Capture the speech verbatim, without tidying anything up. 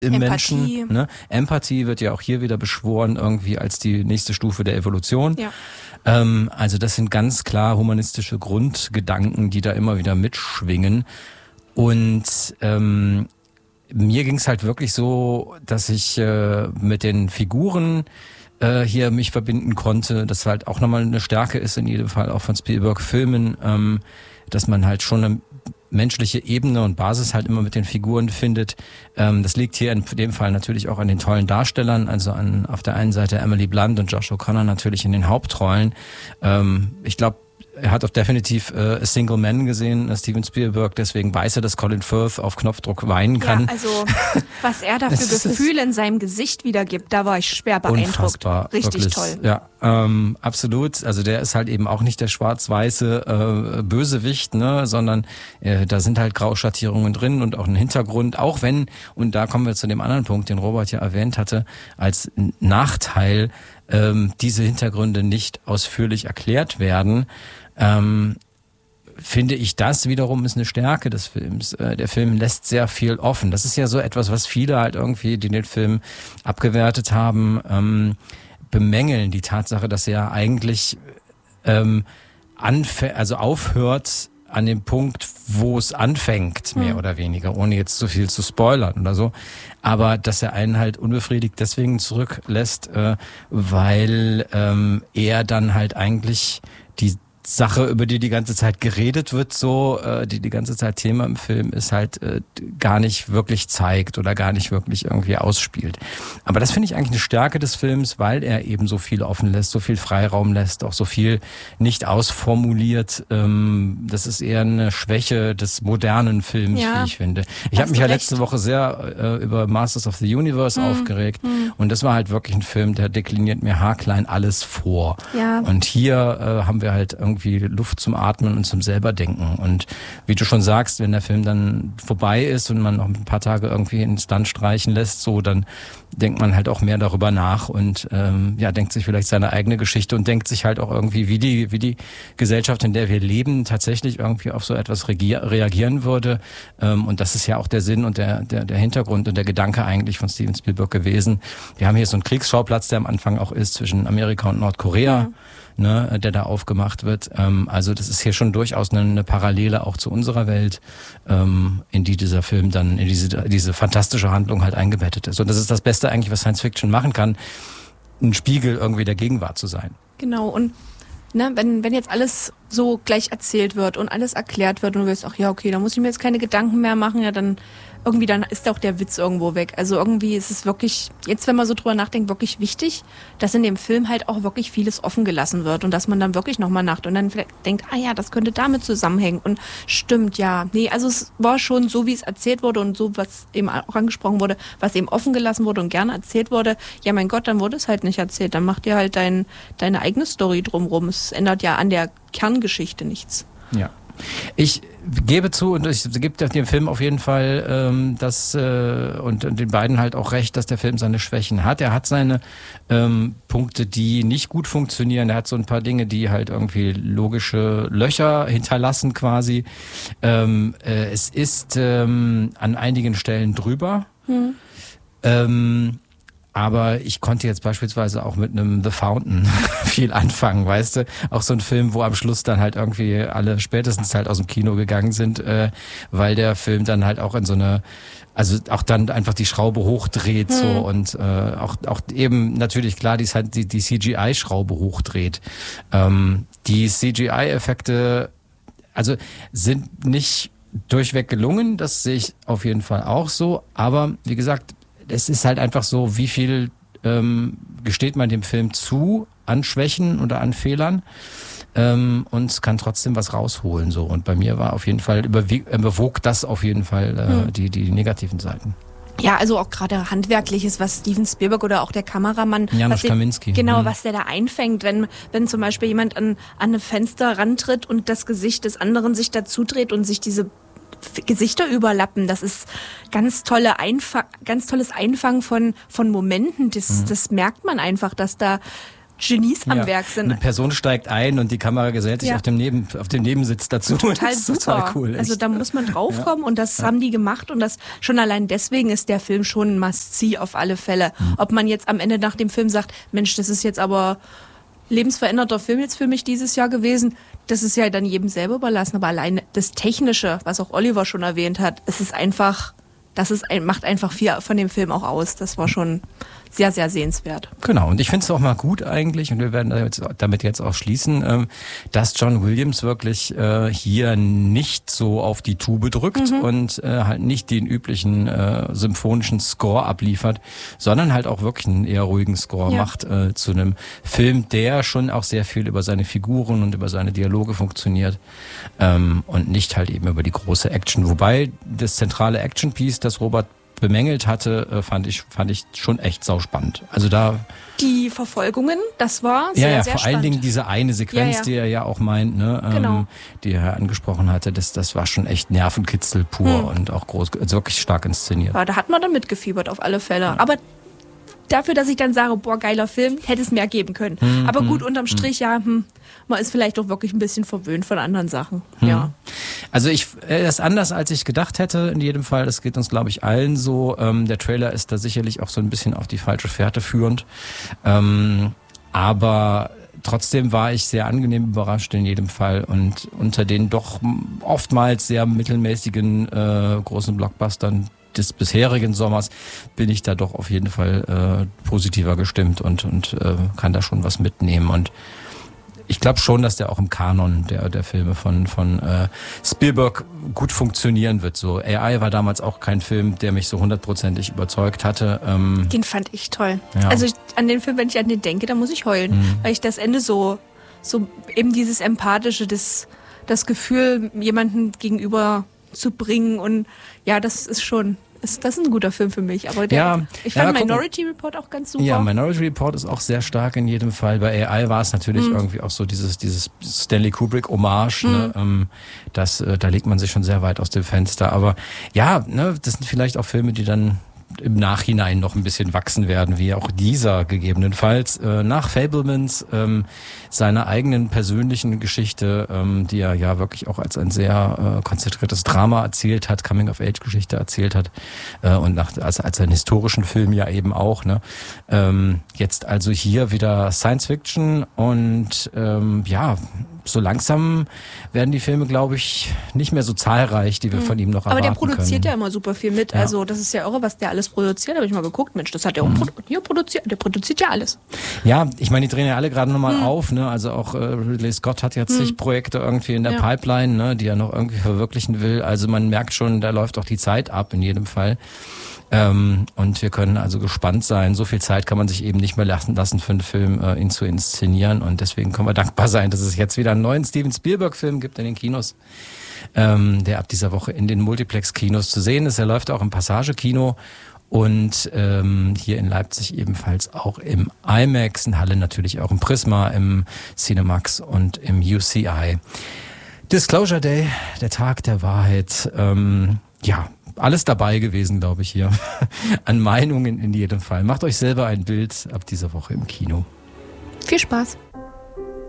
im Empathie. Menschen. Ne? Empathie wird ja auch hier wieder beschworen irgendwie als die nächste Stufe der Evolution. Ja. Ähm, also das sind ganz klar humanistische Grundgedanken, die da immer wieder mitschwingen. Und ähm, mir ging es halt wirklich so, dass ich äh, mit den Figuren äh, hier mich verbinden konnte, das halt auch nochmal eine Stärke ist in jedem Fall auch von Spielberg-Filmen, ähm, dass man halt schon eine menschliche Ebene und Basis halt immer mit den Figuren findet. Ähm, das liegt hier in dem Fall natürlich auch an den tollen Darstellern, also an auf der einen Seite Emily Blunt und Josh O'Connor natürlich in den Hauptrollen. Ähm, ich glaube, er hat auch definitiv äh, A Single Man gesehen, äh, Steven Spielberg, deswegen weiß er, dass Colin Firth auf Knopfdruck weinen kann. Ja, also was er da für Gefühle in seinem Gesicht wiedergibt, da war ich schwer beeindruckt. Unfassbar, Richtig wirklich, toll. Ja, ähm, absolut. Also der ist halt eben auch nicht der schwarz-weiße äh, Bösewicht, ne, sondern äh, da sind halt Grauschattierungen drin und auch ein Hintergrund, auch wenn, und da kommen wir zu dem anderen Punkt, den Robert ja erwähnt hatte, als Nachteil, ähm, diese Hintergründe nicht ausführlich erklärt werden. Ähm, finde ich, das wiederum ist eine Stärke des Films. Äh, der Film lässt sehr viel offen. Das ist ja so etwas, was viele halt irgendwie, die den Film abgewertet haben, ähm, bemängeln. Die Tatsache, dass er eigentlich ähm, anf- also aufhört an dem Punkt, wo es anfängt, mehr mhm. oder weniger, ohne jetzt zu viel zu spoilern oder so. Aber dass er einen halt unbefriedigt deswegen zurücklässt, äh, weil ähm, er dann halt eigentlich die Sache, über die die ganze Zeit geredet wird, so, äh, die die ganze Zeit Thema im Film ist, halt äh, gar nicht wirklich zeigt oder gar nicht wirklich irgendwie ausspielt. Aber das finde ich eigentlich eine Stärke des Films, weil er eben so viel offen lässt, so viel Freiraum lässt, auch so viel nicht ausformuliert. Ähm, das ist eher eine Schwäche des modernen Films, ja, wie ich finde. Ich habe mich ja letzte Woche sehr äh, über Masters of the Universe hm. aufgeregt hm. und das war halt wirklich ein Film, der dekliniert mir haarklein alles vor. Ja. Und hier äh, haben wir halt irgendwie Luft zum Atmen und zum selber denken. Und wie du schon sagst, wenn der Film dann vorbei ist und man noch ein paar Tage irgendwie ins Land streichen lässt, so, dann denkt man halt auch mehr darüber nach und ähm, ja, denkt sich vielleicht seine eigene Geschichte und denkt sich halt auch irgendwie, wie die, wie die Gesellschaft, in der wir leben, tatsächlich irgendwie auf so etwas regier- reagieren würde. Ähm, und das ist ja auch der Sinn und der, der, der Hintergrund und der Gedanke eigentlich von Steven Spielberg gewesen. Wir haben hier so einen Kriegsschauplatz, der am Anfang auch ist zwischen Amerika und Nordkorea. Mhm. Ne, der da aufgemacht wird. Ähm, also das ist hier schon durchaus eine, eine Parallele auch zu unserer Welt, ähm, in die dieser Film dann, in diese, diese fantastische Handlung halt eingebettet ist. Und das ist das Beste eigentlich, was Science Fiction machen kann, ein Spiegel irgendwie der Gegenwart zu sein. Genau, und ne, wenn, wenn jetzt alles so gleich erzählt wird und alles erklärt wird und du wirst, ach ja, okay, da muss ich mir jetzt keine Gedanken mehr machen, ja, dann irgendwie dann ist auch der Witz irgendwo weg. Also irgendwie ist es wirklich, jetzt wenn man so drüber nachdenkt, wirklich wichtig, dass in dem Film halt auch wirklich vieles offen gelassen wird und dass man dann wirklich nochmal nachdenkt und dann vielleicht denkt, ah ja, das könnte damit zusammenhängen und stimmt, ja. Nee, also es war schon so, wie es erzählt wurde und so, was eben auch angesprochen wurde, was eben offen gelassen wurde und gerne erzählt wurde. Ja, mein Gott, dann wurde es halt nicht erzählt. Dann macht ihr halt dein, deine eigene Story drumrum. Es ändert ja an der Kerngeschichte nichts. Ja. Ich gebe zu und ich gebe dem Film auf jeden Fall ähm, das äh, und, und den beiden halt auch recht, dass der Film seine Schwächen hat. Er hat seine ähm, Punkte, die nicht gut funktionieren. Er hat so ein paar Dinge, die halt irgendwie logische Löcher hinterlassen quasi. Ähm, äh, es ist ähm, an einigen Stellen drüber. Hm. Ähm, Aber ich konnte jetzt beispielsweise auch mit einem The Fountain viel anfangen, weißt du? Auch so ein Film, wo am Schluss dann halt irgendwie alle spätestens halt aus dem Kino gegangen sind, äh, weil der Film dann halt auch in so eine, also auch dann einfach die Schraube hochdreht hm. so und äh, auch auch eben natürlich klar, die halt die, die C G I-Schraube hochdreht. Ähm, die C G I-Effekte, also sind nicht durchweg gelungen, das sehe ich auf jeden Fall auch so, aber wie gesagt, es ist halt einfach so, wie viel ähm, gesteht man dem Film zu an Schwächen oder an Fehlern ähm, und kann trotzdem was rausholen. So. Und bei mir war auf jeden Fall, überwog das auf jeden Fall äh, hm. die, die negativen Seiten. Ja, also auch gerade Handwerkliches, was Steven Spielberg oder auch der Kameramann, Janusz Kaminski. Genau, hm. was der da einfängt, wenn wenn zum Beispiel jemand an, an ein Fenster rantritt und das Gesicht des anderen sich dazu dreht und sich diese Gesichter überlappen, das ist ganz tolle Einfa- ganz tolles Einfangen von von Momenten, das, mhm. das merkt man einfach, dass da Genies am Ja. Werk sind. Eine Person steigt ein und die Kamera gesellt sich Ja. auf dem Neben, auf dem Nebensitz dazu. Total das ist super. total cool. Echt. Also da muss man draufkommen und das haben die gemacht und das schon allein deswegen ist der Film schon ein Must-See auf alle Fälle. Mhm. Ob man jetzt am Ende nach dem Film sagt, Mensch, das ist jetzt aber lebensveränderter Film jetzt für mich dieses Jahr gewesen, das ist ja dann jedem selber überlassen, aber allein das Technische, was auch Oliver schon erwähnt hat, es ist einfach, das ist ein, macht einfach viel von dem Film auch aus. Das war schon sehr, sehr sehenswert. Genau, und ich finde es auch mal gut eigentlich, und wir werden damit, damit jetzt auch schließen, ähm, dass John Williams wirklich äh, hier nicht so auf die Tube drückt mhm. und äh, halt nicht den üblichen äh, symphonischen Score abliefert, sondern halt auch wirklich einen eher ruhigen Score Ja. macht äh, zu einem Film, der schon auch sehr viel über seine Figuren und über seine Dialoge funktioniert ähm, und nicht halt eben über die große Action. Wobei das zentrale Action-Piece, das Robert bemängelt hatte, äh, fand ich fand ich schon echt sauspannend. Also da Die Verfolgungen, das war sehr, ja, ja, sehr vor allen spannend. Dingen diese eine Sequenz, Ja, ja. die er ja auch meint, ne, ähm, Genau. die er angesprochen hatte, das das war schon echt Nervenkitzel pur Hm. und auch groß, also wirklich stark inszeniert. Ja, da hat man dann mitgefiebert auf alle Fälle. Aber dafür, dass ich dann sage, boah, geiler Film, hätte es mehr geben können. Hm, Aber hm, gut, unterm Strich, ja, hm, man ist vielleicht doch wirklich ein bisschen verwöhnt von anderen Sachen. Hm. Ja. Also ich, er ist anders, als ich gedacht hätte, in jedem Fall. Das geht uns, glaube ich, allen so. Ähm, der Trailer ist da sicherlich auch so ein bisschen auf die falsche Fährte führend. Ähm, aber trotzdem war ich sehr angenehm überrascht in jedem Fall. Und unter den doch oftmals sehr mittelmäßigen äh, großen Blockbustern des bisherigen Sommers bin ich da doch auf jeden Fall äh, positiver gestimmt und, und äh, kann da schon was mitnehmen. Und ich glaube schon, dass der auch im Kanon der, der Filme von, von äh, Spielberg gut funktionieren wird. So A I war damals auch kein Film, der mich so hundertprozentig überzeugt hatte. Ähm, Den fand ich toll. Ja. Also ich, an den Film, wenn ich an den denke, da muss ich heulen. Mhm. Weil ich das Ende so, so eben dieses Empathische, das, das Gefühl, jemanden gegenüber zu bringen und ja, das ist schon... Ist, das ist ein guter Film für mich. Aber der, Ja, ich ja, fand guck mal. Minority Report auch ganz super. Ja, Minority Report ist auch sehr stark in jedem Fall. Bei A I war es natürlich Mhm. irgendwie auch so dieses, dieses Stanley Kubrick-Hommage. Ne? Ähm, das, äh, da legt man sich schon sehr weit aus dem Fenster. Aber ja, ne, das sind vielleicht auch Filme, die dann im Nachhinein noch ein bisschen wachsen werden, wie auch dieser gegebenenfalls. Äh, nach Fabelmans, ähm, seiner eigenen persönlichen Geschichte, ähm, die er ja wirklich auch als ein sehr äh, konzentriertes Drama erzählt hat, Coming-of-Age-Geschichte erzählt hat äh, und nach, als, als einen historischen Film ja eben auch. Ne? Ähm, jetzt also hier wieder Science-Fiction und ähm, ja, so langsam werden die Filme, glaube ich, nicht mehr so zahlreich, die wir mhm. von ihm noch Aber erwarten der produziert können. ja immer super viel mit. Ja. Also das ist ja irre, was der alles produziert. Habe ich mal geguckt, Mensch, das hat er auch Mhm. produ hier produziert. Der produziert ja alles. Ja, ich meine, die drehen ja alle gerade nochmal Mhm. auf, ne? Also auch äh, Ridley Scott hat jetzt Mhm. zig Projekte irgendwie in der Ja. Pipeline, ne, die er noch irgendwie verwirklichen will. Also man merkt schon, da läuft auch die Zeit ab in jedem Fall. Ähm, und wir können also gespannt sein. So viel Zeit kann man sich eben nicht mehr lassen, lassen für einen Film, äh, ihn zu inszenieren. Und deswegen können wir dankbar sein, dass es jetzt wieder einen neuen Steven Spielberg-Film gibt in den Kinos, ähm, der ab dieser Woche in den Multiplex-Kinos zu sehen ist. Er läuft auch im Passage-Kino und ähm, hier in Leipzig ebenfalls auch im IMAX, in Halle natürlich auch im Prisma, im Cinemax und im U C I. Disclosure Day, der Tag der Wahrheit. Ähm, ja, alles dabei gewesen, glaube ich, hier. An Meinungen in jedem Fall. Macht euch selber ein Bild ab dieser Woche im Kino. Viel Spaß.